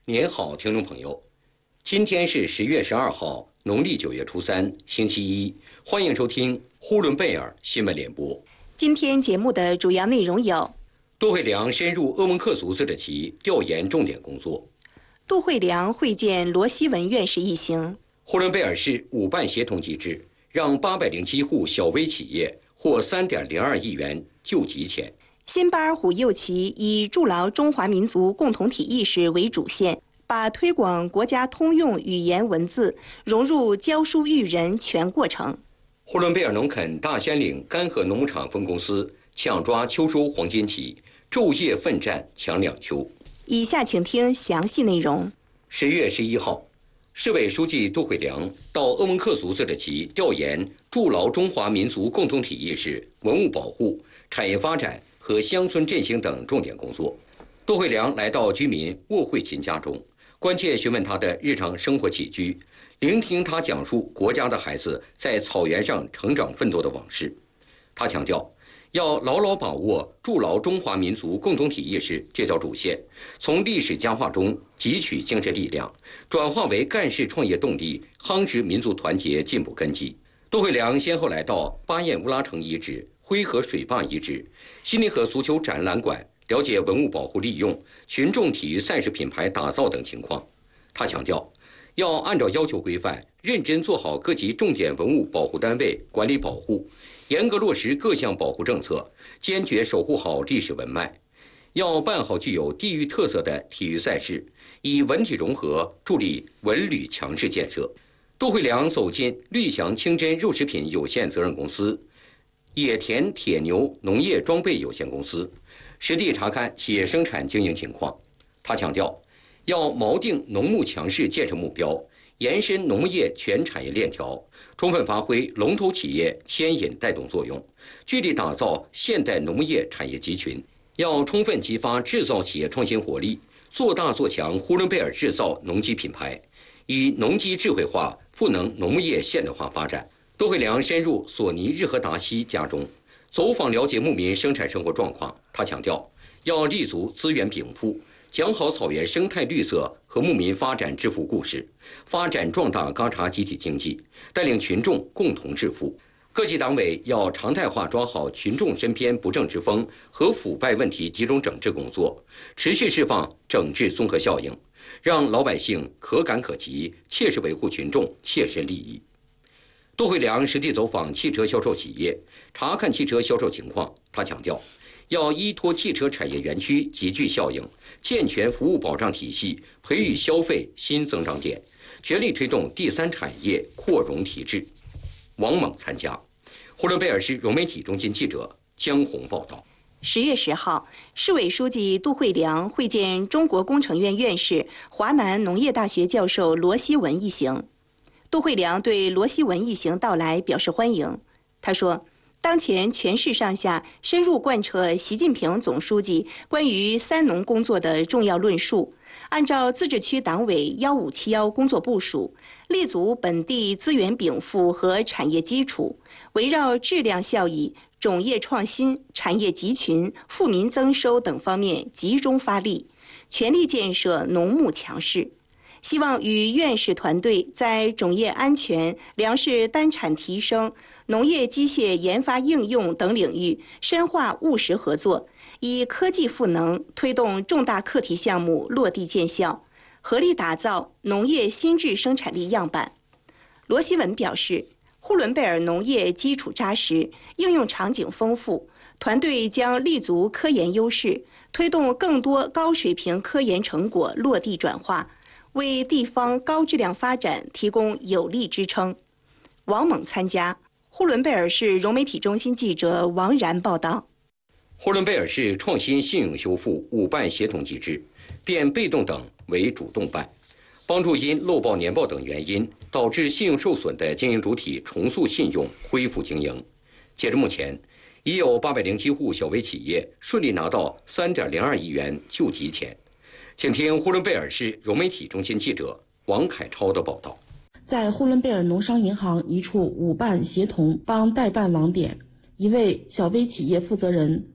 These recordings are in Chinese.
您好，听众朋友，今天是10月12号，农历9月初3，星期一，欢迎收听呼伦贝尔新闻联播。 今天节目的主要内容有： 杜慧良深入鄂温克苏斯的旗调研重点工作； 杜慧良会见罗希文院士一行； 呼伦贝尔市五办协同机制让807户小微企业获3.02亿元救急钱。 新巴尔虎右旗以筑牢中华民族共同体意识为主线，把推广国家通用语言文字融入教书育人全过程。 呼伦贝尔农垦大兴岭干河农牧场分公司抢抓秋收黄金期，昼夜奋战抢两秋。 以下请听详细内容。 10月11号，市委书记杜慧良到鄂温克苏斯的旗调研筑牢中华民族共同体意识、文物保护、产业发展和乡村振兴等重点工作。杜慧良来到居民沃慧琴家中，关切询问他的日常生活起居，聆听他讲述国家的孩子在草原上成长奋斗的往事。他强调，要牢牢把握筑牢中华民族共同体意识这条主线，从历史佳话中汲取精神力量，转化为干事创业动力，夯实民族团结进步根基。杜慧良先后来到巴彦乌拉城遗址、灰河水坝遗址、悉尼河足球展览馆，了解文物保护利用、群众体育赛事品牌打造等情况。他强调，要按照要求规范，认真做好各级重点文物保护单位管理保护，严格落实各项保护政策，坚决守护好历史文脉。要办好具有地域特色的体育赛事，以文体融合助力文旅强市建设。杜慧良走进绿翔清真肉食品有限责任公司、野田铁牛农业装备有限公司，实地查看企业生产经营情况。他强调，要锚定农牧强市建设目标，延伸农业全产业链条，充分发挥龙头企业牵引带动作用，聚力打造现代农业产业集群。要充分激发制造企业创新活力，做大做强呼伦贝尔制造农机品牌，以农机智慧化赋能农业现代化发展。杜慧良深入索尼日和达西家中，走访了解牧民生产生活状况。他强调，要立足资源禀赋，讲好草原生态绿色和牧民发展致富故事，发展壮大嘎查集体经济，带领群众共同致富。各级党委要常态化抓好群众身边不正之风和腐败问题集中整治工作，持续释放整治综合效应，让老百姓可感可及，切实维护群众切身利益。杜慧良实地走访汽车销售企业，查看汽车销售情况。他强调，要依托汽车产业园区集聚效应，健全服务保障体系，培育消费新增长点，全力推动第三产业扩容提质。王猛参加。呼伦贝尔市融媒体中心记者江红报道。 10月10号，市委书记杜慧良会见中国工程院院士、华南农业大学教授罗希文一行。杜慧良对罗希文一行到来表示欢迎。他说，当前全市上下深入贯彻习近平总书记关于三农工作的重要论述，按照自治区党委1571工作部署，立足本地资源禀赋和产业基础，围绕质量效益、种业创新、产业集群、富民增收等方面集中发力，全力建设农牧强市。希望与院士团队在种业安全、粮食单产提升、农业机械研发应用等领域深化务实合作，以科技赋能，推动重大课题项目落地见效，合力打造农业新质生产力样板。罗希文表示，呼伦贝尔农业基础扎实，应用场景丰富，团队将立足科研优势，推动更多高水平科研成果落地转化，为地方高质量发展提供有力支撑。王猛参加。呼伦贝尔市融媒体中心记者王然报道。 呼伦贝尔市创新信用修复五办协同机制，变被动等为主动办，帮助因漏报年报等原因导致信用受损的经营主体重塑信用，恢复经营。截至目前，已有807户小微企业顺利拿到3.02亿元救急钱。请听呼伦贝尔市融媒体中心记者王凯超的报道。 在呼伦贝尔农商银行一处五办协同帮代办网点，一位小微企业负责人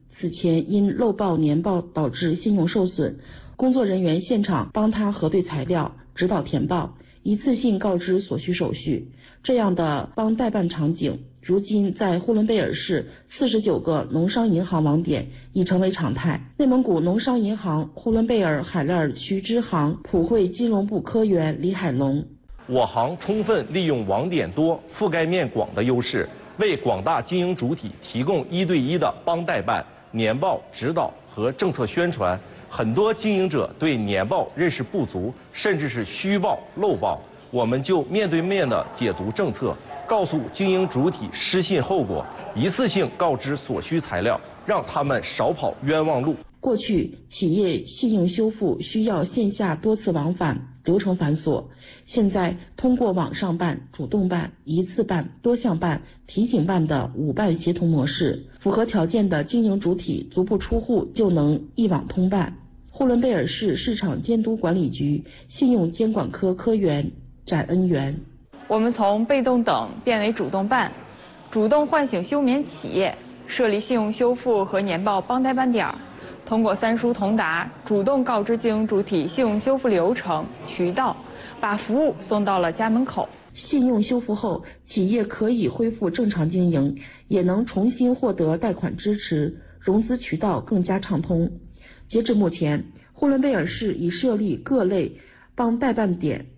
此前因漏报年报导致信用受损，工作人员现场帮他核对材料，指导填报，一次性告知所需手续。这样的帮代办场景，如今在呼伦贝尔市49个农商银行网点已成为常态。内蒙古农商银行呼伦贝尔海勒尔区支行普惠金融部科员李海龙： 我行充分利用网点多、覆盖面广的优势，为广大经营主体提供1对1的帮代办、年报指导和政策宣传。很多经营者对年报认识不足，甚至是虚报、漏报，我们就面对面的解读政策，告诉经营主体失信后果，一次性告知所需材料，让他们少跑冤枉路。 过去企业信用修复需要线下多次往返，流程繁琐，现在通过网上办、主动办、一次办、多项办、提醒办的5办协同模式，符合条件的经营主体足不出户就能一网通办。呼伦贝尔市市场监督管理局信用监管科科员展恩元： 我们从被动等变为主动办，主动唤醒休眠企业，设立信用修复和年报帮代办点，通过3书同达，主动告知经营主体信用修复流程、渠道，把服务送到了家门口。 信用修复后，企业可以恢复正常经营，也能重新获得贷款支持，融资渠道更加畅通。截至目前，呼伦贝尔市已设立各类帮代办点